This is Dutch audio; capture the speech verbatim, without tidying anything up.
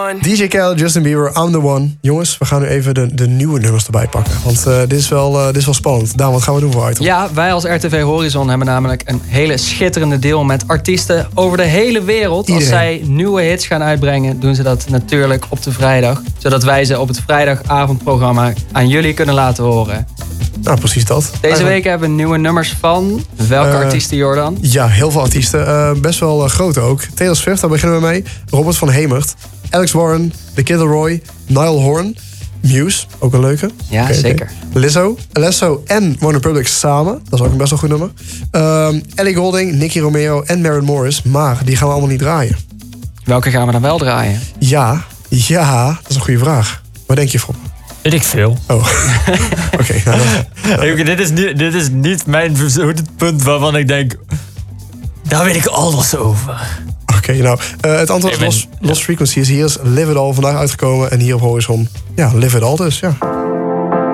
D J Khaled, Justin Bieber, I'm the one. Jongens, we gaan nu even de, de nieuwe nummers erbij pakken. Want uh, dit, is wel, uh, dit is wel spannend. Daan, wat gaan we doen voor item? Ja, wij als R T V Horizon hebben namelijk een hele schitterende deal met artiesten over de hele wereld. Iedereen. Als zij nieuwe hits gaan uitbrengen, doen ze dat natuurlijk op de vrijdag. Zodat wij ze op het vrijdagavondprogramma aan jullie kunnen laten horen. Nou, precies dat. Deze Eigenlijk... week hebben we nieuwe nummers van welke uh, artiesten, Jordan? Ja, heel veel artiesten. Uh, best wel uh, grote ook. Taylor Swift, daar beginnen we mee. Robert van Hemert. Alex Warren. The Kid Laroi. Niall Horan. Muse, ook een leuke. Ja, okay, zeker. Okay. Lizzo. Alesso en One Republic samen. Dat is ook een best wel goed nummer. Um, Ellie Goulding, Nicky Romero en Maren Morris. Maar die gaan we allemaal niet draaien. Welke gaan we dan wel draaien? Ja, ja, dat is een goede vraag. Wat denk je, Fop? Weet ik veel. Oh, oké. Okay, nou, hey, okay, dit, is niet, dit is niet mijn het punt waarvan ik denk... Daar weet ik alles over. Oké, okay, nou, uh, het antwoord is Lost, Lost Frequencies. Hier is Live It All vandaag uitgekomen. En hier op Horizon, ja, Live It All dus, ja.